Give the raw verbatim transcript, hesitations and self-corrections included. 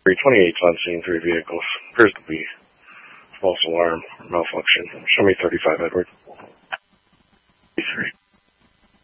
twenty-eight's on scene, three vehicles. Appears to be false alarm, malfunction. Show me thirty-five, Edward. three.